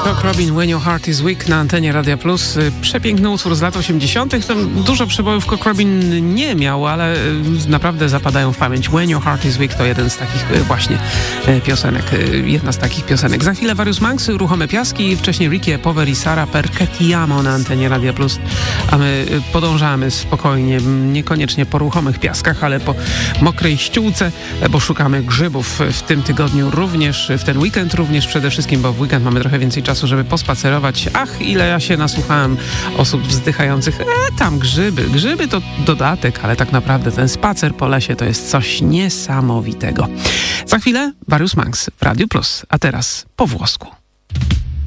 Doc Robin, When Your Heart Is Weak na antenie Radia Plus. Przepiękny utwór z lat 80. Tam dużo przebojów Doc Robin nie miał, ale naprawdę zapadają w pamięć. When Your Heart Is Weak to jeden z takich właśnie piosenek, jedna z takich piosenek. Za chwilę Various Monks, Ruchome Piaski, wcześniej Ricky Power i Sara Perché Ti Amo na antenie Radia Plus. A my podążamy spokojnie, niekoniecznie po ruchomych piaskach, ale po mokrej ściółce, bo szukamy grzybów w tym tygodniu również, w ten weekend również przede wszystkim, bo w weekend mamy trochę więcej czasu, żeby pospacerować. Ach, ile ja się nasłuchałem osób wzdychających. Tam grzyby to dodatek, ale tak naprawdę ten spacer po lesie to jest coś niesamowitego. Za chwilę Various Monks w Radiu Plus, a teraz po włosku.